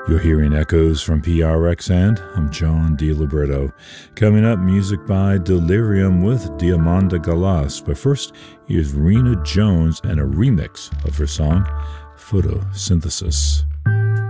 You're hearing echoes from PRX, and I'm John DiLibretto. Coming up, music by Delirium with Diamanda Galas. But first, here's Rena Jones and a remix of her song, Photosynthesis.